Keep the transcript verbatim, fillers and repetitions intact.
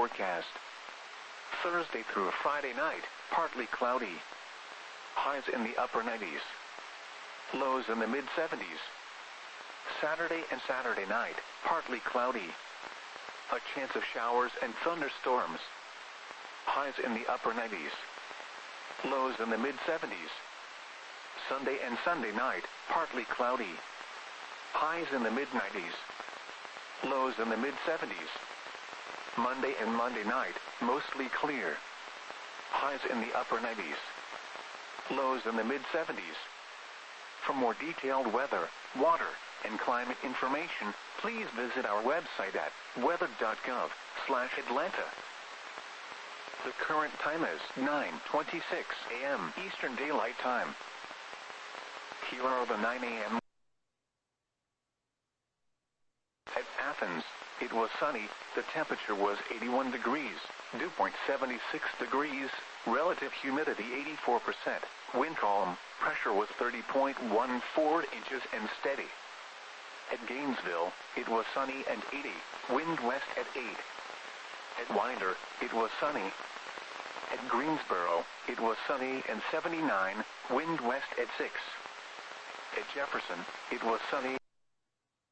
forecast. Thursday through Friday night, partly cloudy. Highs in the upper nineties. Lows in the mid seventies. Saturday and Saturday night, partly cloudy. A chance of showers and thunderstorms. Highs in the upper nineties. Lows in the mid seventies. Sunday and Sunday night, partly cloudy. Highs in the mid nineties. Lows in the mid seventies. Monday and Monday night, mostly clear. Highs in the upper nineties. Lows in the mid seventies. For more detailed weather, water, and climate information, please visit our website at weather dot gov slash Atlanta. The current time is nine twenty-six a m Eastern Daylight Time. Here are the nine a m At Athens, it was sunny, the temperature was eighty-one degrees, dew point seventy-six degrees, relative humidity eighty-four percent, wind calm, pressure was thirty point one four inches and steady. At Gainesville, it was sunny and eighty, wind west at eight. At Winder, it was sunny. At Greensboro, it was sunny and seventy-nine, wind west at six. At Jefferson, it was sunny